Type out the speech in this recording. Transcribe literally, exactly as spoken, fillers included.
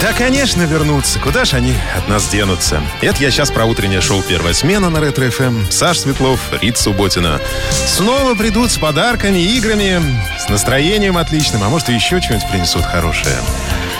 Да, конечно, вернутся. Куда ж они от нас денутся? Это я сейчас про утреннее шоу «Первая смена» на Ретро-эф эм. Саш Светлов, Рита Субботина. Снова придут с подарками, играми, с настроением отличным. А может, и еще что-нибудь принесут хорошее.